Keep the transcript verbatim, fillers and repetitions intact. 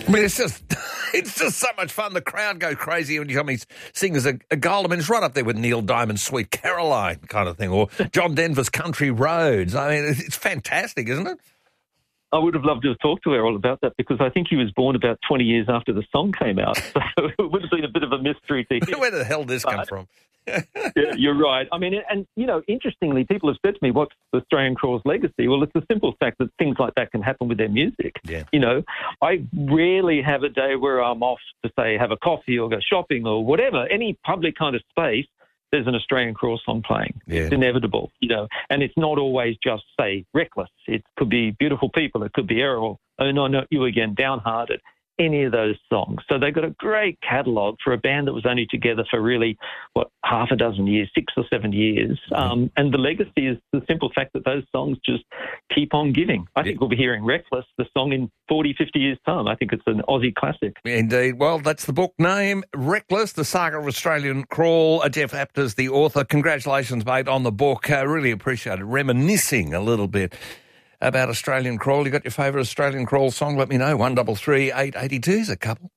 I mean, it's just it's just so much fun. The crowd go crazy when you tell me singers a, a gold. I mean, it's right up there with Neil Diamond's Sweet Caroline kind of thing, or John Denver's Country Roads. I mean, it's fantastic, isn't it? I would have loved to have talked to Errol about that because I think he was born about twenty years after the song came out. So it would have been a bit of a mystery to him. Where the hell did this come but, from? Yeah, you're right. I mean, and, you know, interestingly, people have said to me, what's Australian Crawl's legacy? Well, it's the simple fact that things like that can happen with their music. Yeah. You know, I rarely have a day where I'm off to, say, have a coffee or go shopping or whatever, any public kind of space, there's an Australian Crawl song playing. Yeah. It's inevitable, you know, and it's not always just, say, Reckless. It could be Beautiful People. It could be Errol. Oh, no, not you again, Downhearted. Any of those songs. So they've got a great catalogue for a band that was only together for really, what, half a dozen years, six or seven years. Um, and the legacy is the simple fact that those songs just keep on giving. I think we'll be hearing Reckless, the song, in forty, fifty years' time. I think it's an Aussie classic. Indeed. Well, that's the book name, Reckless, The Saga of Australian Crawl. Uh, Geoff Apter's the author. Congratulations, mate, on the book. I uh, really appreciate it. Reminiscing a little bit about Australian Crawl. You got your favourite Australian Crawl song? Let me know. One double three eight eighty two is a couple.